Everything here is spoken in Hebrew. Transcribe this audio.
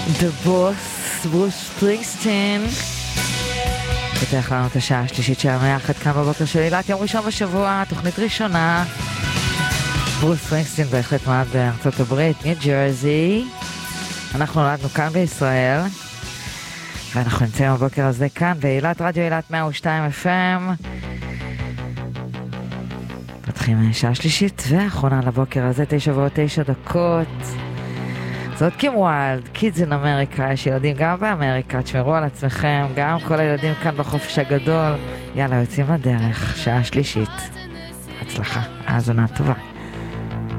The Boss, ברוס ספרינגסטין. פותח לנו את השעה השלישית שלנו יחד כאן בבוקר של אילת, יום ראשון בשבוע, תוכנית ראשונה. ברוס ספרינגסטין בהחלט מעד בארצות הברית, ניו ג'רזי. אנחנו נולדנו כאן בישראל, ואנחנו נמצאים בבוקר הזה כאן באילת, רדיו אילת 102 FM. פותחים שעה שלישית ואחרונה לבוקר הזה, 9:09. זאת קים וילד, Kids in America, יש ילדים גם באמריקה, תשמרו על עצמכם, גם כל הילדים כאן בחופש הגדול. יאללה, יוצאים לדרך, שעה שלישית. הצלחה, האזנה טובה.